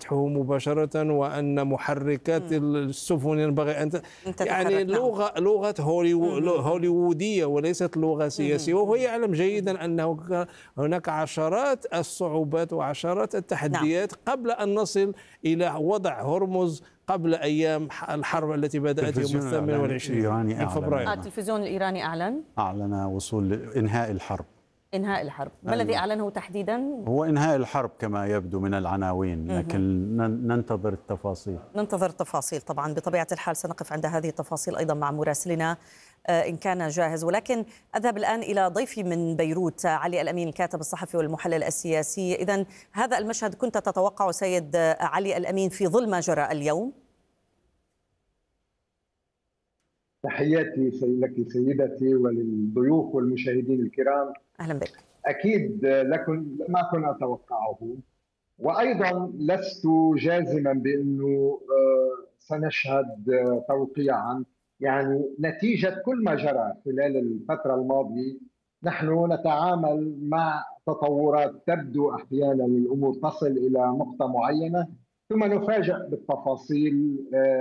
فتحه مباشرة، وأن محركات السفن ينبغي أن يعني لغة هوليوودية وليست لغة سياسية. وهو يعلم جيدا أنه هناك عشرات الصعوبات وعشرات التحديات قبل أن نصل إلى وضع هرمز قبل أيام الحرب التي بدأت يوم 28 من فبراير. التلفزيون الإيراني أعلن وصول إنهاء الحرب. إنهاء الحرب، ما الذي أعلنه تحديدا؟ هو إنهاء الحرب كما يبدو من العناوين، لكن ننتظر التفاصيل. ننتظر التفاصيل طبعا، بطبيعة الحال سنقف عند هذه التفاصيل أيضا مع مراسلنا إن كان جاهز. ولكن أذهب الآن إلى ضيفي من بيروت علي الأمين، الكاتب الصحفي والمحلل السياسي. إذن هذا المشهد كنت تتوقع سيد علي الأمين في ظل ما جرى اليوم؟ تحياتي لك سيدتي وللضيوف والمشاهدين الكرام. أهلا بك. أكيد ما كنت أتوقعه، وأيضا لست جازما بأنه سنشهد توقيعا. يعني نتيجة كل ما جرى خلال الفترة الماضية نحن نتعامل مع تطورات تبدو أحيانا الأمور تصل إلى نقطة معينة ثم نفاجأ بالتفاصيل.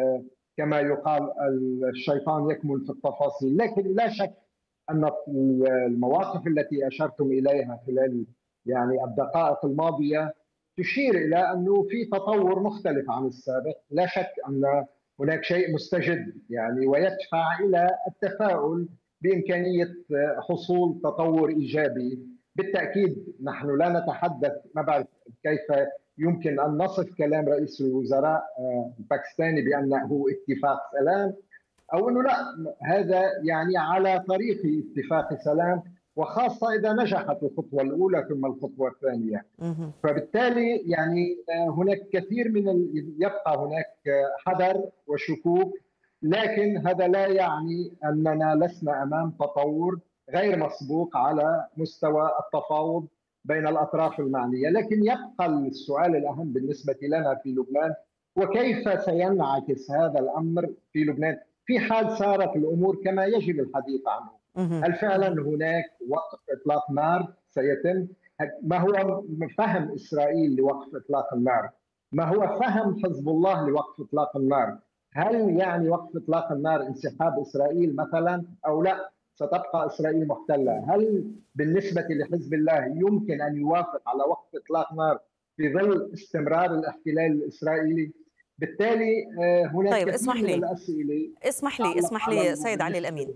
كما يقال الشيطان يكمن في التفاصيل. لكن لا شك أن المواقف التي أشرتم إليها خلال يعني الدقائق الماضية تشير إلى أنه في تطور مختلف عن السابق. لا شك أن هناك شيء مستجد يعني ويدفع إلى التفاؤل بإمكانية حصول تطور إيجابي. بالتأكيد نحن لا نتحدث، ما بعرف كيف يمكن أن نصف كلام رئيس الوزراء الباكستاني بأنه اتفاق سلام، أو أنه لا، هذا يعني على طريق اتفاق سلام، وخاصة إذا نجحت الخطوة الأولى ثم الخطوة الثانية. فبالتالي يعني هناك كثير يبقى هناك حذر وشكوك، لكن هذا لا يعني أننا لسنا أمام تطور غير مسبوق على مستوى التفاوض بين الأطراف المعنية. لكن يبقى السؤال الأهم بالنسبة لنا في لبنان، وكيف سينعكس هذا الأمر في لبنان في حال سارت الأمور كما يجب الحديث عنه. هل فعلا هناك وقف إطلاق نار سيتم؟ ما هو فهم إسرائيل لوقف إطلاق النار؟ ما هو فهم حزب الله لوقف إطلاق النار؟ هل يعني وقف إطلاق النار انسحاب إسرائيل مثلا أو لا ستبقى إسرائيل محتلة؟ هل بالنسبة لحزب الله يمكن أن يوافق على وقف إطلاق نار في ظل استمرار الاحتلال الإسرائيلي؟ بالتالي هناك طيب كثير من الأسئلة. اسمح لي سيد علي الأمين.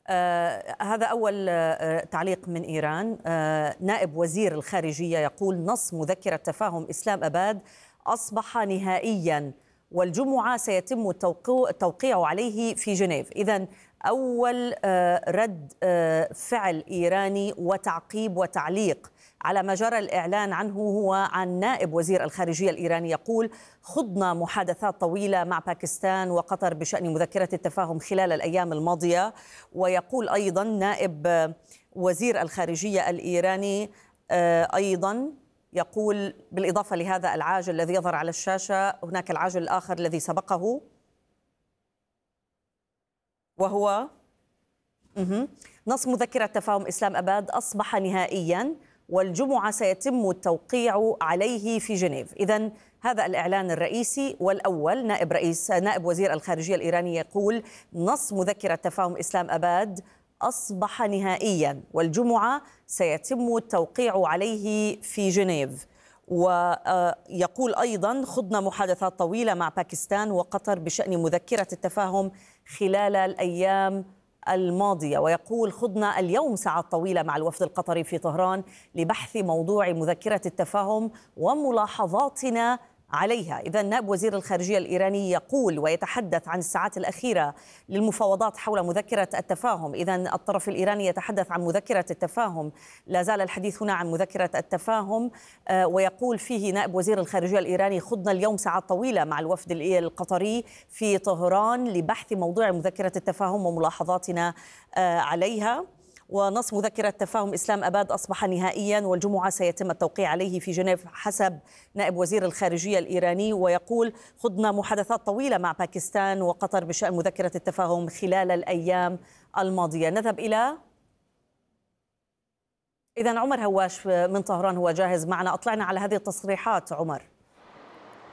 هذا أول تعليق من إيران. نائب وزير الخارجية يقول نص مذكرة تفاهم إسلام أباد أصبح نهائيا والجمعة سيتم التوقيع عليه في جنيف. إذن أول رد فعل إيراني وتعقيب وتعليق على ما جرى الإعلان عنه هو عن نائب وزير الخارجية الإيراني يقول خضنا محادثات طويلة مع باكستان وقطر بشأن مذكرة التفاهم خلال الأيام الماضية. ويقول أيضا نائب وزير الخارجية الإيراني أيضا يقول بالإضافة لهذا العاجل الذي يظهر على الشاشة هناك العاجل الآخر الذي سبقه وهو نص مذكرة تفاهم إسلام أباد أصبح نهائيا والجمعة سيتم التوقيع عليه في جنيف. إذن هذا الإعلان الرئيسي والأول. نائب وزير الخارجية الإيراني يقول نص مذكرة تفاهم إسلام أباد أصبح نهائيا والجمعة سيتم التوقيع عليه في جنيف. ويقول أيضا خضنا محادثات طويلة مع باكستان وقطر بشأن مذكرة التفاهم خلال الأيام الماضية. ويقول خضنا اليوم ساعات طويلة مع الوفد القطري في طهران لبحث موضوع مذكرة التفاهم وملاحظاتنا عليها. إذا نائب وزير الخارجية الإيراني يقول ويتحدث عن الساعات الأخيرة للمفاوضات حول مذكرة التفاهم. إذا الطرف الإيراني يتحدث عن مذكرة التفاهم، لا زال الحديث هنا عن مذكرة التفاهم. ويقول فيه نائب وزير الخارجية الإيراني خضنا اليوم ساعات طويلة مع الوفد القطري في طهران لبحث موضوع مذكرة التفاهم وملاحظاتنا عليها. ونص مذكرة تفاهم إسلام أباد أصبح نهائيا والجمعة سيتم التوقيع عليه في جنيف حسب نائب وزير الخارجية الإيراني. ويقول خضنا محادثات طويلة مع باكستان وقطر بشأن مذكرة التفاهم خلال الأيام الماضية. نذهب إلى إذن عمر هواش من طهران هو جاهز معنا. أطلعنا على هذه التصريحات عمر.